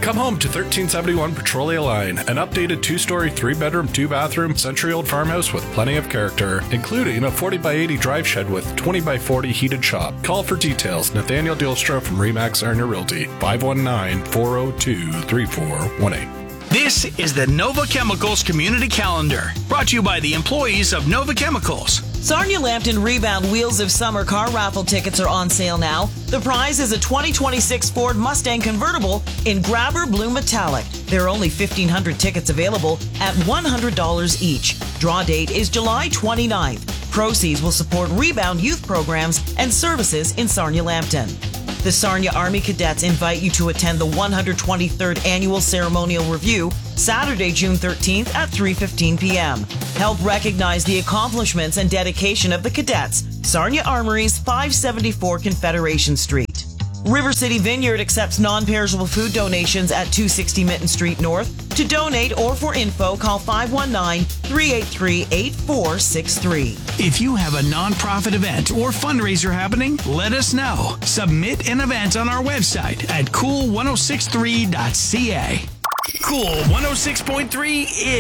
Come home to 1371 Petrolia Line, an updated 2-story, 3-bedroom, 2-bathroom, century-old farmhouse with plenty of character, including a 40x80 drive shed with 20x40 heated shop. Call for details. Nathaniel Dilstra from Remax Sarnia Realty, 519-402-3418. This is the Nova Chemicals Community Calendar, brought to you by the employees of Nova Chemicals. Sarnia Lambton Rebound Wheels of Summer car raffle tickets are on sale now. The prize is a 2026 Ford Mustang convertible in Grabber Blue Metallic. There are only 1,500 tickets available at $100 each. Draw date is July 29th. Proceeds will support Rebound youth programs and services in Sarnia Lambton. The Sarnia Army Cadets invite you to attend the 123rd Annual Ceremonial Review, Saturday, June 13th at 3:15 p.m. Help recognize the accomplishments and dedication of the cadets. Sarnia Armories, 574 Confederation Street. River City Vineyard accepts non-perishable food donations at 260 Mitten Street North. To donate or for info, call 519-383-8463. If you have a nonprofit event or fundraiser happening, let us know. Submit an event on our website at cool1063.ca. Cool 106.3 is